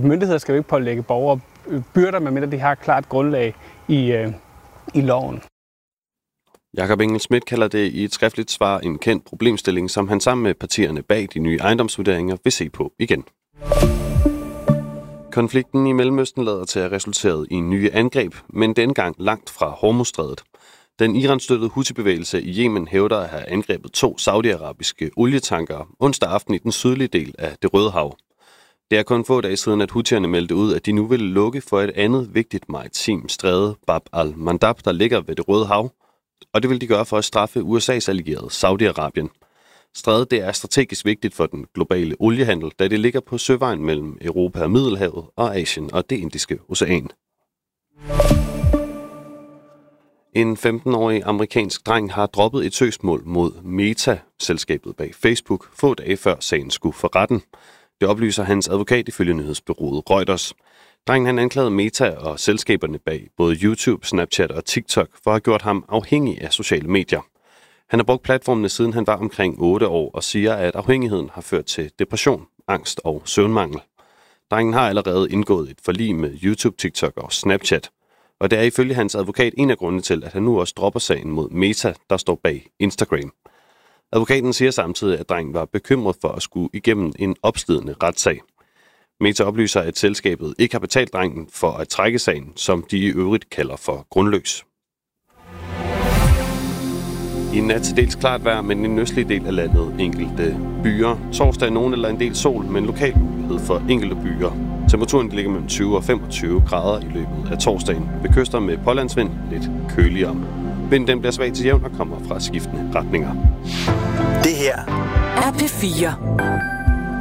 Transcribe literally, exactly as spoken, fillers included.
Myndigheder skal jo ikke pålægge borgere byrder, medmindre de har et klart grundlag i, øh, i loven. Jakob Engel-Schmidt kalder det i et skriftligt svar en kendt problemstilling, som han sammen med partierne bag de nye ejendomsvurderinger vil se på igen. Konflikten i Mellemøsten lader til at have resulteret i nye angreb, men denne gang langt fra Hormuzstrædet. Den Iran-støttede Houthi-bevægelse i Yemen hævder at have angrebet to saudiarabiske olietankere onsdag aften i den sydlige del af Det Røde Hav. Det er kun få dage siden, at Houthierne meldte ud, at de nu vil lukke for et andet vigtigt maritim stræde, Bab al-Mandab, der ligger ved Det Røde Hav, og det vil de gøre for at straffe U S A's allierede Saudi-Arabien. Strædet det er strategisk vigtigt for den globale oliehandel, da det ligger på søvejen mellem Europa og Middelhavet og Asien og det Indiske Ocean. En femten-årig amerikansk dreng har droppet et søgsmål mod Meta, selskabet bag Facebook, få dage før sagen skulle for retten. Det oplyser hans advokat ifølge nyhedsbureauet Reuters. Drengen han anklagede Meta og selskaberne bag både YouTube, Snapchat og TikTok for at have gjort ham afhængig af sociale medier. Han har brugt platformene siden han var omkring otte år og siger, at afhængigheden har ført til depression, angst og søvnmangel. Drengen har allerede indgået et forlig med YouTube, TikTok og Snapchat. Og det er ifølge hans advokat en af grundene til, at han nu også dropper sagen mod Meta, der står bag Instagram. Advokaten siger samtidig, at drengen var bekymret for at skulle igennem en opslidende retssag. Meta oplyser, at selskabet ikke har betalt drengen for at trække sagen, som de i øvrigt kalder for grundløs. I nat til dels klart vejr, men i den østlige del af landet enkelte byer. Torsdag nogen eller en del sol, men lokal mulighed for enkelte byer. Temperaturen ligger mellem tyve og femogtyve grader i løbet af torsdagen. Ved kyster med pålandsvind lidt køligere. Vinden den bliver svag til jævn og kommer fra skiftende retninger. Det her er P fire.